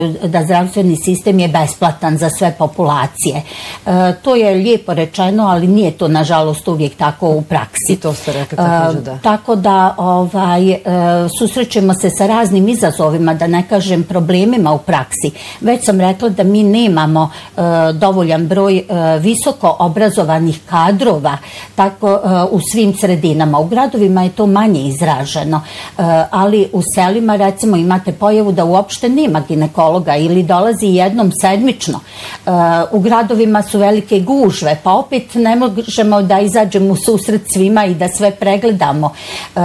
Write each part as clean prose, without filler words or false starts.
da zdravstveni sistem je besplatan za sve populacije. To je lijepo rečeno, ali nije to nažalost uvijek tako u praksi. I to ste rekli također, da. Tako da susrećemo se sa raznim izazovima, da ne kažem problemima u praksi. Već sam rekla da mi nemamo dovoljan broj visoko obrazovanih kadrova tako u svim sredinama. U gradovima je to manje izraženo, ali u selima recimo imate pojavu da uopšte nema ginekologa ili dolazi jednom sedmično. U gradovima su velike gužve, pa opet ne možemo da izađemo u susret svima i da sve pregledamo.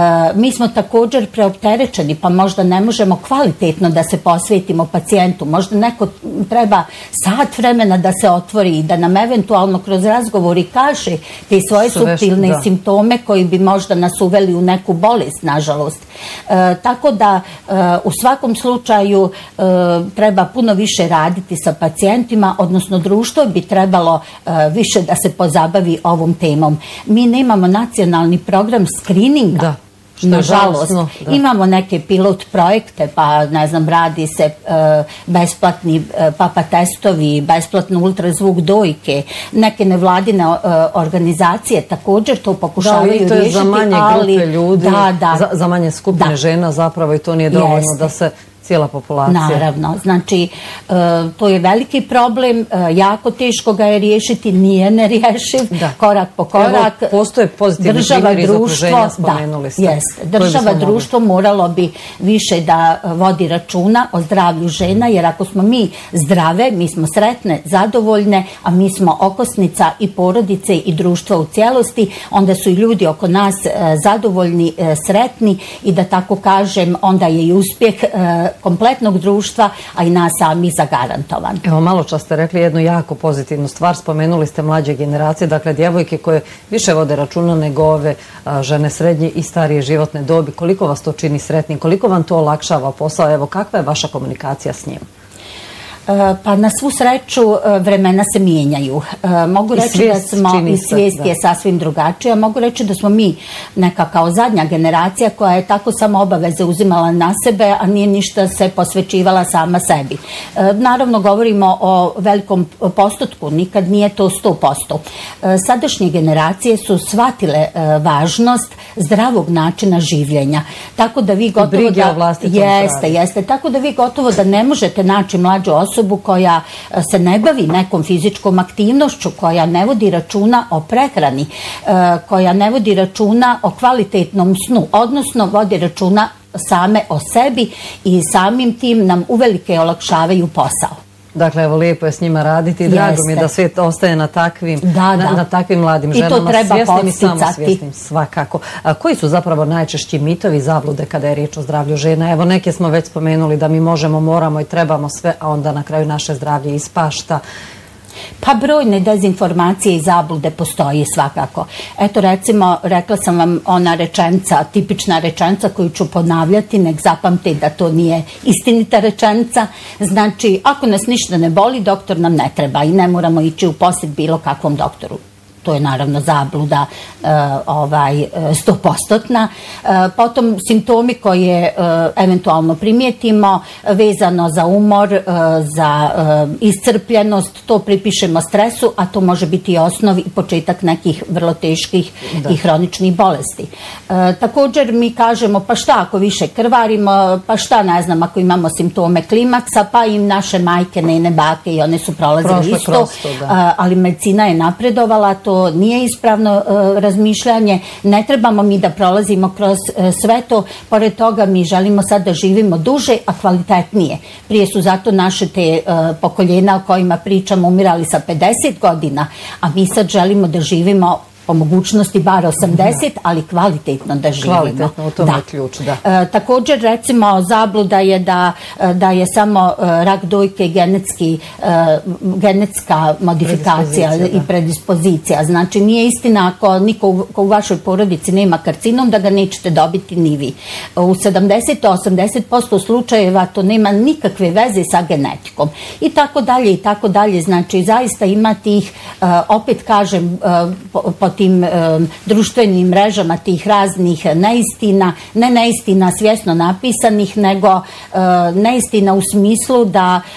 Mi smo također preopterećeni, pa možda ne možemo kvalitetno da se posvetimo pacijentu. Možda neko treba sat vremena da se otvori i da nam eventualno kroz razgovor i kaže te svoje suptilne simptome koji bi možda nas uveli u neku bolest, nažalost. Tako da u svakom slučaju treba puno više raditi sa pacijentima, odnosno društvo bi trebalo više da se pozabavi ovom temom. Mi nemamo nacionalni program skrininga. Da. Nažalost, imamo neke pilot projekte, pa ne znam, radi se besplatni papa testovi, besplatno ultrazvuk dojke, neke nevladine organizacije također to pokušavaju riješiti. Da, i to je za manje grupe ljudi, za manje skupine žena zapravo i to nije dovoljno da se cijela populacija. Naravno, znači to je veliki problem, jako teško ga je riješiti, nije nerješiv, korak po korak. Evo, postoje pozitivni primjeri iz okruženja, spomenuli ste. Jest. Država, društvo moralo bi više da vodi računa o zdravlju žena, jer ako smo mi zdrave, mi smo sretne, zadovoljne, a mi smo okosnica i porodice i društva u cijelosti, onda su i ljudi oko nas zadovoljni, sretni i da tako kažem, onda je i uspjeh kompletnog društva, a i nas sami zagarantovan. Evo, malo čas ste rekli jednu jako pozitivnu stvar, spomenuli ste mlađe generacije, dakle djevojke koje više vode računa nego ove žene srednje i starije životne dobi. Koliko vas to čini sretnim, koliko vam to olakšava posao, evo kakva je vaša komunikacija s njim? Pa na svu sreću vremena se mijenjaju. Mogu reći da smo, i svijest je sasvim drugačija, mogu reći da smo mi neka kao zadnja generacija koja je tako samo obaveze uzimala na sebe, a nije ništa se posvećivala sama sebi. Naravno govorimo o velikom postotku, nikad nije to 100%. Sadašnje generacije su shvatile važnost zdravog načina življenja. Tako da vi gotovo tako da vi gotovo da ne možete naći mlađu osobu koja se ne bavi nekom fizičkom aktivnošću, koja ne vodi računa o prehrani, koja ne vodi računa o kvalitetnom snu, odnosno vodi računa same o sebi i samim tim nam uvelike olakšavaju posao. Dakle, evo, lijepo je s njima raditi i drago mi je da svijet ostaje na takvim mladim ženama. I to treba svjesnim i samosvjesnim, svakako. Koji su zapravo najčešći mitovi i zablude kada je riječ o zdravlju žena? Evo, neke smo već spomenuli da mi možemo, moramo i trebamo sve, a onda na kraju naše zdravlje ispašta. Pa brojne dezinformacije i zablude postoji svakako. Eto recimo, rekla sam vam ona rečenica, tipična rečenica koju ću ponavljati, nek zapamti da to nije istinita rečenica. Znači, ako nas ništa ne boli, doktor nam ne treba i ne moramo ići u posjet bilo kakvom doktoru. To je naravno zabluda 100%. Potom simptomi koje eventualno primijetimo vezano za umor, za iscrpljenost, to pripišemo stresu, a to može biti i osnov i početak nekih vrlo teških i hroničnih bolesti. Također mi kažemo pa šta ako više krvarimo, pa šta ne znam ako imamo simptome klimaksa, pa im naše majke, nene, bake i one su prolazile isto, ali medicina je napredovala, to nije ispravno razmišljanje, ne trebamo mi da prolazimo kroz sve to, pored toga mi želimo sad da živimo duže, a kvalitetnije. Prije su zato naše te pokoljena o kojima pričamo umirali sa 50 godina, a mi sad želimo da živimo po mogućnosti bar 80, ali kvalitetno da živimo. Kvalitetno, u tom je ključ, da. Također, recimo, zabluda je da je samo rak dojke genetska modifikacija i predispozicija. Znači, nije istina ako niko u vašoj porodici nema karcinom, da ga nećete dobiti ni vi. U 70-80% slučajeva to nema nikakve veze sa genetikom. I tako dalje, i tako dalje. Znači, zaista ima tih, opet kažem, pod tim društvenim mrežama tih raznih neistina, ne neistina svjesno napisanih, nego neistina u smislu da